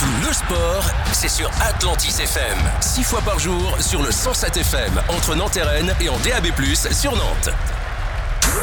le sport, c'est sur Atlantis FM. 6 fois par jour sur le 107 FM entre Nantes et Rennes et en DAB+, sur Nantes.